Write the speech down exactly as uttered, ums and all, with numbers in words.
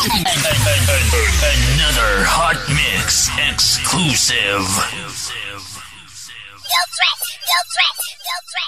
Another hot mix exclusive. No threat, no threat, no threat.